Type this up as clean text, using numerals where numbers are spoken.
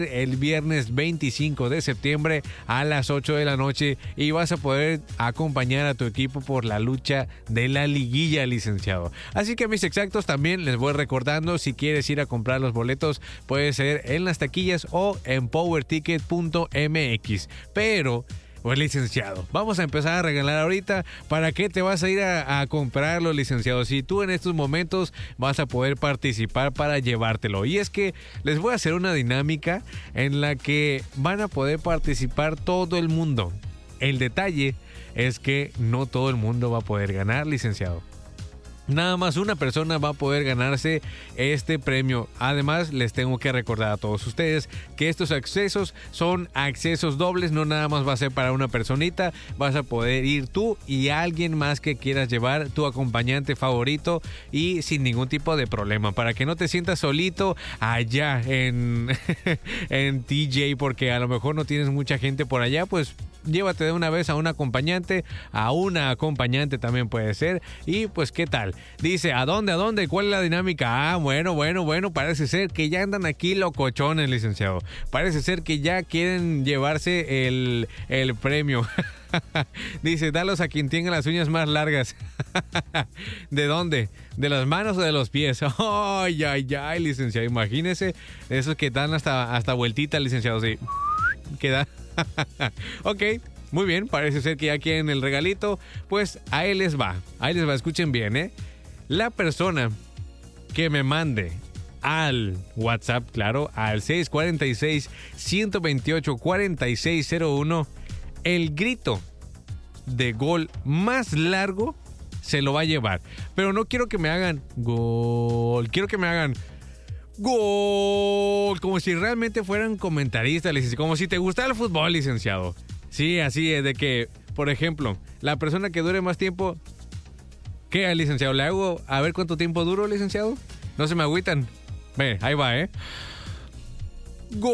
el viernes 25 de septiembre a las 8 de la noche y vas a poder acompañar a tu equipo por la lucha de la liguilla, licenciado. Así que, mis exactos, también les voy recordando, si quieres ir a comprar los boletos, puede ser en las taquillas o en powerticket.mx. Pero, pues, licenciado, vamos a empezar a regalar ahorita. ¿Para qué te vas a ir a comprarlo, licenciado? Si tú en estos momentos vas a poder participar para llevártelo. Y es que les voy a hacer una dinámica en la que van a poder participar todo el mundo. El detalle es que no todo el mundo va a poder ganar, licenciado. Nada más una persona va a poder ganarse este premio. Además, les tengo que recordar a todos ustedes que estos accesos son accesos dobles. No nada más va a ser para una personita. Vas a poder ir tú y alguien más que quieras llevar, tu acompañante favorito, y sin ningún tipo de problema. Para que no te sientas solito allá en TJ, porque a lo mejor no tienes mucha gente por allá, pues llévate de una vez a un acompañante, a una acompañante también puede ser. Y pues, ¿qué tal? Dice, ¿a dónde? ¿Cuál es la dinámica? Bueno, parece ser que ya andan aquí locochones, licenciado. Parece ser que ya quieren llevarse el premio. Dice, dalos a quien tenga las uñas más largas. ¿De dónde? ¿De las manos o de los pies? Ay, licenciado, imagínese, esos que dan hasta vueltita, licenciado, sí. Queda. Ok, muy bien, parece ser que ya quieren el regalito. Pues ahí les va, escuchen bien, la persona que me mande al WhatsApp, claro, al 646-128-4601, el grito de gol más largo se lo va a llevar. Pero no quiero que me hagan gol, quiero que me hagan gol, como si realmente fueran comentaristas, como si te gustara el fútbol, licenciado. Sí, así es, de que, por ejemplo, la persona que dure más tiempo, ¿qué, licenciado? ¿Le hago a ver cuánto tiempo duro, licenciado? No se me agüitan. Ve, ahí va,